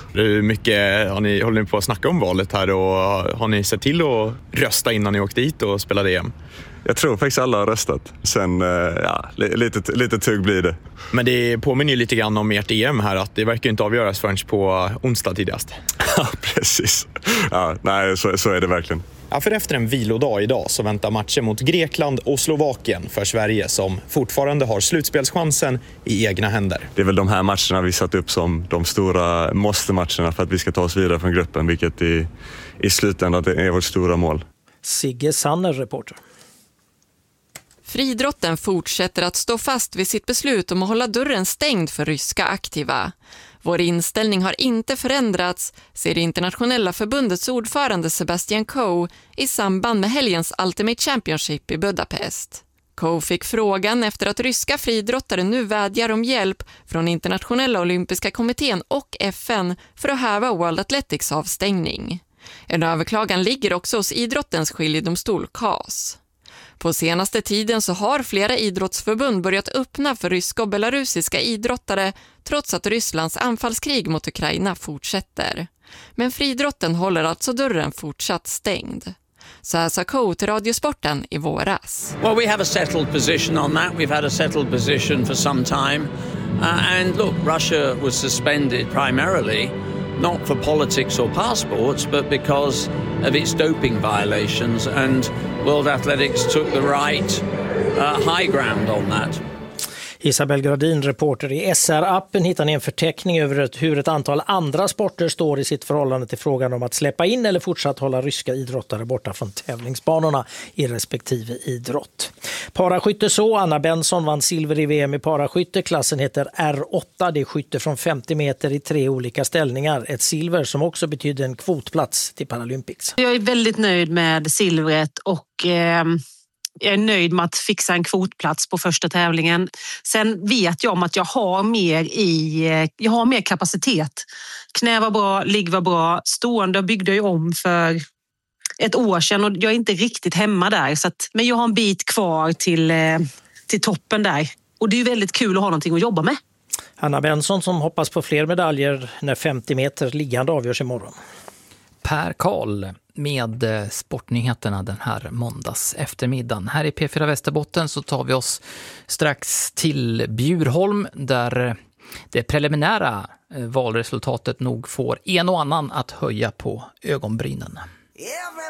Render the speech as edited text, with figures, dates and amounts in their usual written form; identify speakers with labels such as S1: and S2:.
S1: Hur mycket håller ni på att snacka om valet här och har ni sett till att rösta innan ni åkte dit och spelade EM?
S2: Jag tror faktiskt alla har röstat. Sen, lite tugg blir det.
S1: Men det påminner ju lite grann om ert EM här, att det verkar inte avgöras förrän på onsdag tidigast.
S2: Ja, precis. Ja, nej, så är det verkligen.
S1: Ja, för efter en vilodag idag så väntar matcher mot Grekland och Slovakien för Sverige som fortfarande har slutspelschansen i egna händer.
S2: Det är väl de här matcherna vi satt upp som de stora måste-matcherna för att vi ska ta oss vidare från gruppen, vilket i slutändan är vårt stora mål.
S3: Sigge Sanner, reporter.
S4: Friidrotten fortsätter att stå fast vid sitt beslut om att hålla dörren stängd för ryska aktiva. Vår inställning har inte förändrats, säger det internationella förbundets ordförande Sebastian Coe i samband med helgens Ultimate Championship i Budapest. Coe fick frågan efter att ryska friidrottare nu vädjar om hjälp från internationella olympiska kommittén och FN för att häva World Athletics avstängning. En överklagan ligger också hos idrottens skiljedomstol CAS. På senaste tiden så har flera idrottsförbund börjat öppna för ryska och belarusiska idrottare trots att Rysslands anfallskrig mot Ukraina fortsätter. Men friidrotten håller alltså dörren fortsatt stängd. Så här sa Coe till Radiosporten i våras.
S5: Well, we have a settled position on that. We've had a settled position for some time. And look, Russia was suspended primarily not for politics or passports, but because of its doping violations, and World Athletics took the right high ground on that.
S3: Isabel Gradin, reporter i SR-appen, hittar ni en förteckning över hur ett antal andra sporter står i sitt förhållande till frågan om att släppa in eller fortsatt hålla ryska idrottare borta från tävlingsbanorna i respektive idrott. Paraskytte så, Anna Benson vann silver i VM i paraskytte. Klassen heter R8, det är skytte från 50 meter i 3 olika ställningar. Ett silver som också betyder en kvotplats till Paralympics.
S6: Jag är väldigt nöjd med silvret och jag är nöjd med att fixa en kvotplats på första tävlingen. Sen vet jag om att jag har mer kapacitet. Knä var bra, ligg var bra. Stående byggde jag om för ett år sedan och jag är inte riktigt hemma där. Men jag har en bit kvar till toppen där. Och det är ju väldigt kul att ha någonting att jobba med.
S3: Anna Benson som hoppas på fler medaljer när 50 meter liggande avgörs imorgon.
S7: Per Karl med sportnyheterna den här måndags eftermiddagen. Här i P4 Västerbotten så tar vi oss strax till Bjurholm där det preliminära valresultatet nog får en och annan att höja på ögonbrynen.